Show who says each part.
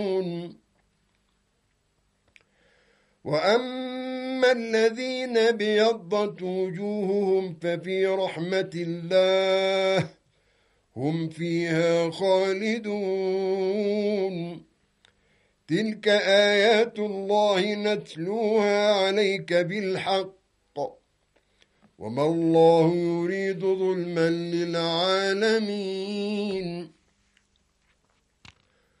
Speaker 1: وأما الذين ابيضت وجوههم ففي رحمة الله هم فيها خالدون تلك آيات الله نتلوها عليك بالحق وما الله يريد ظلما للعالمين